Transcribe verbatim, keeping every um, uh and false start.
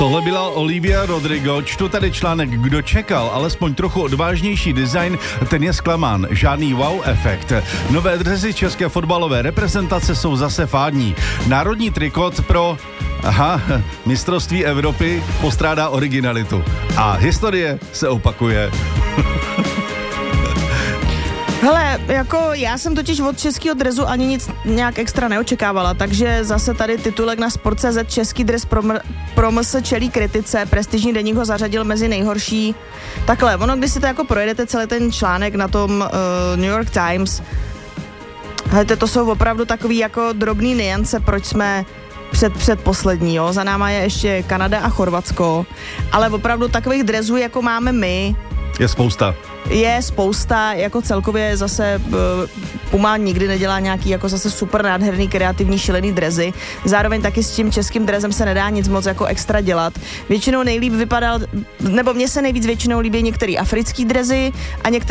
Tohle byla Olivia Rodrigo, čtu tady článek, kdo čekal alespoň trochu odvážnější design, ten je zklamán, žádný wow efekt. Nové dresy české fotbalové reprezentace jsou zase fádní. Národní trikot pro, aha, mistrovství Evropy postrádá originalitu. A historie se opakuje. Hele, jako já jsem totiž od českého dresu ani nic nějak extra neočekávala, takže zase tady titulek na Sport tečka cé zet český dres promysl čelí kritice, prestižní deník ho zařadil mezi nejhorší. Takhle, ono, když si to jako projedete celý ten článek na tom uh, New York Times, hejte, to jsou opravdu takový jako drobný niance, proč jsme před, předposlední, jo, za náma je ještě Kanada a Chorvatsko, ale opravdu takových dresů, jako máme my, je spousta. Je spousta, jako celkově zase uh, Puma nikdy nedělá nějaký jako zase super nádherný, kreativní, šílený drezy. Zároveň taky s tím českým drezem se nedá nic moc jako extra dělat. Většinou nejlíp vypadal, nebo mně se nejvíc většinou líbí některý africký drezy a některý